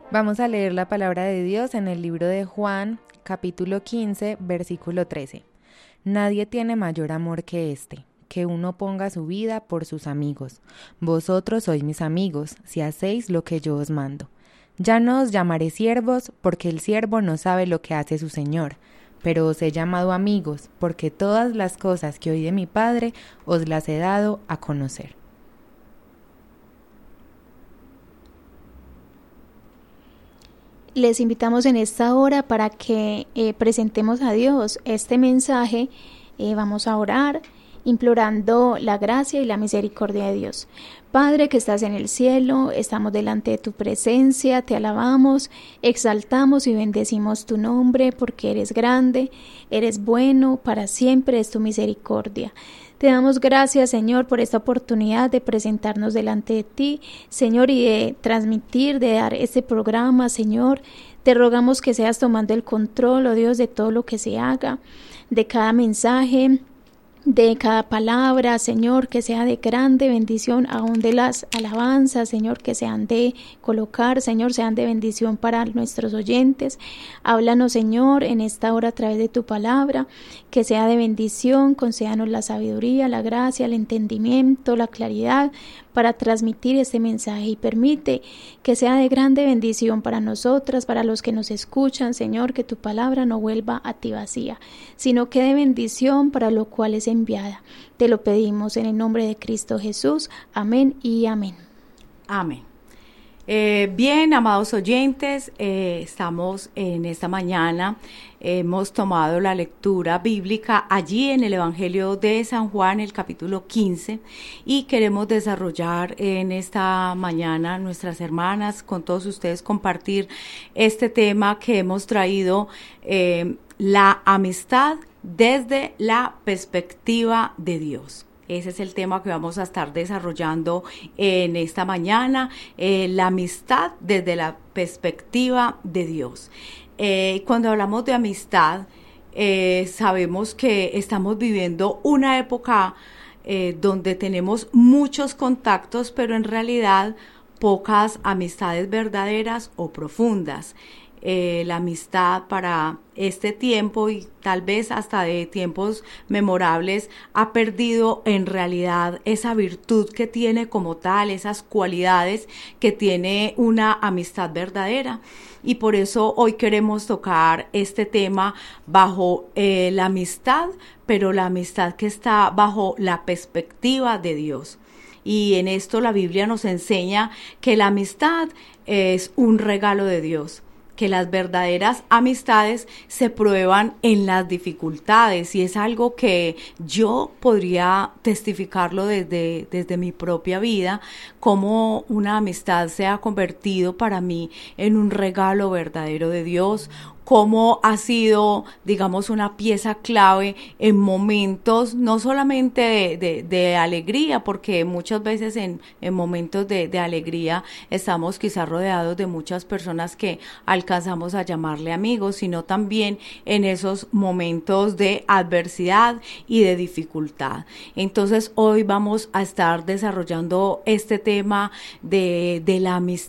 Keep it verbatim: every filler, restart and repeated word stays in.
Vamos a leer la palabra de Dios en el libro de Juan, capítulo quince, versículo trece. Nadie tiene mayor amor que este, que uno ponga su vida por sus amigos. Vosotros sois mis amigos, si hacéis lo que yo os mando. Ya no os llamaré siervos, porque el siervo no sabe lo que hace su señor, pero os he llamado amigos, porque todas las cosas que oí de mi Padre os las he dado a conocer. Les invitamos en esta hora para que eh, presentemos a Dios este mensaje. Eh, vamos a orar implorando la gracia y la misericordia de Dios. Padre que estás en el cielo, estamos delante de tu presencia, te alabamos, exaltamos y bendecimos tu nombre porque eres grande, eres bueno, para siempre es tu misericordia. Te damos gracias, Señor, por esta oportunidad de presentarnos delante de ti, Señor, y de transmitir, de dar este programa, Señor. Te rogamos que seas tomando el control, oh Dios, de todo lo que se haga, de cada mensaje, de cada palabra, Señor, que sea de grande bendición, aún de las alabanzas, Señor, que sean de colocar, Señor, sean de bendición para nuestros oyentes. Háblanos, Señor, en esta hora a través de tu palabra, que sea de bendición, concédanos la sabiduría, la gracia, el entendimiento, la claridad para transmitir este mensaje y permite que sea de grande bendición para nosotras, para los que nos escuchan, Señor, que tu palabra no vuelva a ti vacía, sino que de bendición para lo cual es enviada. Te lo pedimos en el nombre de Cristo Jesús. Amén y amén. Amén. Eh, bien, amados oyentes, eh, estamos en esta mañana, eh, hemos tomado la lectura bíblica allí en el Evangelio de San Juan, el capítulo quince, y queremos desarrollar en esta mañana, nuestras hermanas, con todos ustedes, compartir este tema que hemos traído, eh, la amistad desde la perspectiva de Dios. Ese es el tema que vamos a estar desarrollando en esta mañana, eh, la amistad desde la perspectiva de Dios. Eh, cuando hablamos de amistad, eh, sabemos que estamos viviendo una época eh, donde tenemos muchos contactos, pero en realidad pocas amistades verdaderas o profundas. Eh, la amistad para este tiempo y tal vez hasta de tiempos memorables ha perdido en realidad esa virtud que tiene como tal, esas cualidades que tiene una amistad verdadera, y por eso hoy queremos tocar este tema bajo eh, la amistad, pero la amistad que está bajo la perspectiva de Dios. Y en esto la Biblia nos enseña que la amistad es un regalo de Dios, que las verdaderas amistades se prueban en las dificultades, y es algo que yo podría testificarlo desde, desde mi propia vida, cómo una amistad se ha convertido para mí en un regalo verdadero de Dios, cómo ha sido, digamos, una pieza clave en momentos no solamente de, de, de alegría, porque muchas veces en, en momentos de, de alegría estamos quizás rodeados de muchas personas que alcanzamos a llamarle amigos, sino también en esos momentos de adversidad y de dificultad. Entonces hoy vamos a estar desarrollando este tema de, de la amistad